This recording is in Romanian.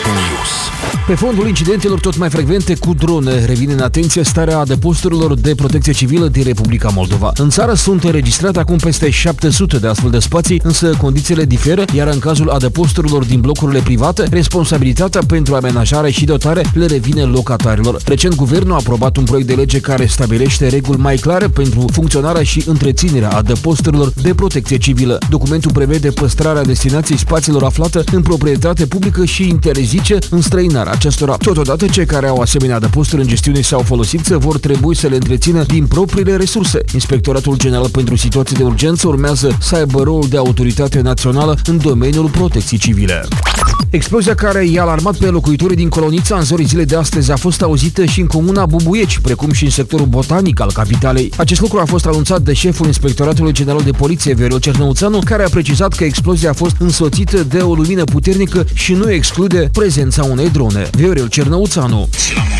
News. Pe fondul incidentelor tot mai frecvente cu drone, revine în atenție starea adăposturilor de protecție civilă din Republica Moldova. În țară sunt înregistrate acum peste 700 de astfel de spații, însă condițiile diferă, iar în cazul adăposturilor din blocurile private, responsabilitatea pentru amenajare și dotare le revine locatarilor. Recent, guvernul a aprobat un proiect de lege care stabilește reguli mai clare pentru funcționarea și întreținerea adăposturilor de protecție civilă. Documentul prevede păstrarea destinației spațiilor aflate în proprietate publică și interzice înstrăinarea acestora. Totodată, cei care au asemenea adăposturi în gestiune sau folosință vor trebui să le întrețină din propriile resurse. Inspectoratul General pentru Situații de Urgență urmează să aibă rolul de autoritate națională în domeniul protecției civile. Explozia care i-a alarmat pe locuitorii din Colonița în zorii zilei de astăzi a fost auzită și în comuna Bubuieci, precum și în sectorul botanic al capitalei. Acest lucru a fost anunțat de șeful Inspectoratului General de Poliție, Viorel Cernăuțanu, care a precizat că explozia a fost însoțită de o lumină puternică și nu exclude prezența unei drone. Viorel Cernăuțanu.